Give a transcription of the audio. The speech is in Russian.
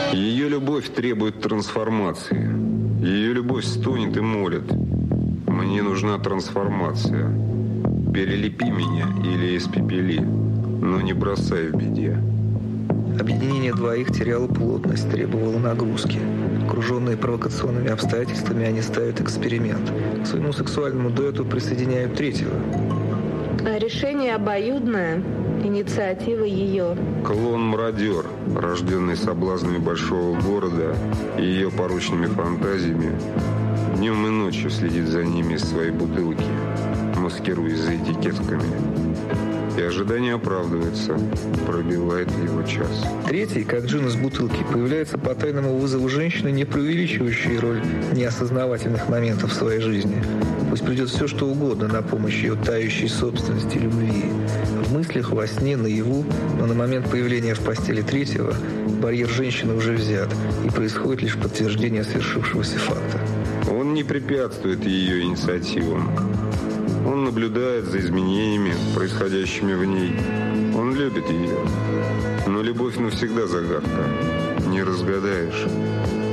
Ее любовь требует трансформации. Ее любовь стонет и молит. Мне нужна трансформация. Перелепи меня или испепели, но не бросай в беде. Объединение двоих теряло плотность, требовало нагрузки. Окруженные провокационными обстоятельствами, они ставят эксперимент. К своему сексуальному дуэту присоединяют третьего. Решение обоюдное, инициатива ее. Клон-мародер, рожденный соблазнами большого города и ее порочными фантазиями, днем и ночью следит за ними из своей бутылки, маскируясь за этикетками. И ожидание оправдывается, пробивает его час. Третий, как джин из бутылки, появляется по тайному вызову женщины, не преувеличивающей роль неосознавательных моментов в своей жизни. Пусть придет все, что угодно на помощь ее тающей собственности и любви. В мыслях, во сне, наяву, но на момент появления в постели третьего барьер женщины уже взят, и происходит лишь подтверждение свершившегося факта. Он не препятствует ее инициативам. Он наблюдает за изменениями, происходящими в ней. Он любит ее. Но любовь навсегда загадка. Не разгадаешь.